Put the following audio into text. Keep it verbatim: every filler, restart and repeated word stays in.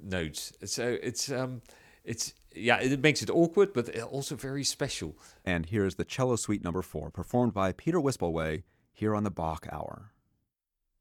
notes. So it's um, it's yeah, it makes it awkward, but also very special. And here's the Cello Suite Number Four, performed by Peter Wispelwey here on the Bach Hour.